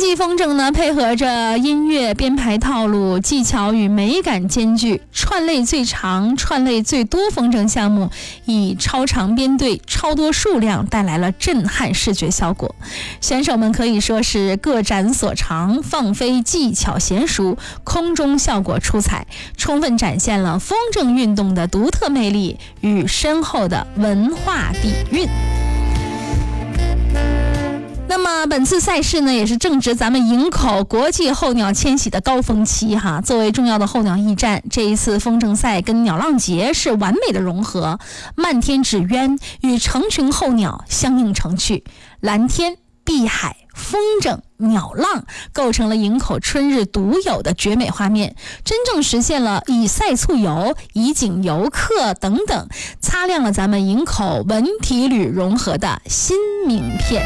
际风筝呢，配合着音乐编排套路，技巧与美感兼具，串类最长、串类最多风筝项目，以超长编队、超多数量带来了震撼视觉效果。选手们可以说是各展所长，放飞技巧娴熟，空中效果出彩，充分展现了风筝运动的独特魅力与深厚的文化底蕴。那么本次赛事呢，也是正值咱们营口国际候鸟迁徙的高峰期哈。作为重要的候鸟驿站，这一次风筝赛跟鸟浪节是完美的融合，漫天纸鸢与成群候鸟相映成趣，蓝天、碧海、风筝、鸟浪构成了营口春日独有的绝美画面，真正实现了以赛促游、以景游客等等，擦亮了咱们营口文体旅融合的新名片。